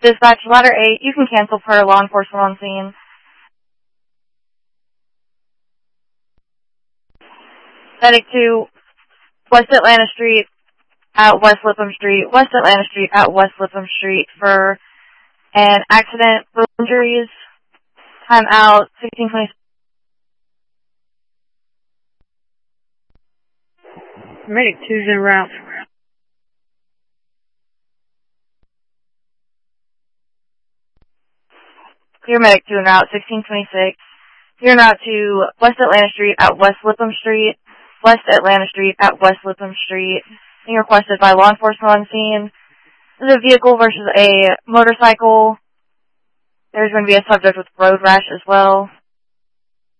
Dispatch ladder 8, you can cancel per law enforcement on scene. Medic 2, West Atlanta Street at West Lipham Street, West Atlanta Street at West Lipham Street for an accident, injuries, time out, 1620. Medic 2's en route. Clear Medic 2 en route, 1626. Clear en route to West Atlanta Street at West Lipham Street, West Atlanta Street at West Lipham Street. Being requested by law enforcement on scene. This is a vehicle versus a motorcycle. There's going to be a subject with road rash as well.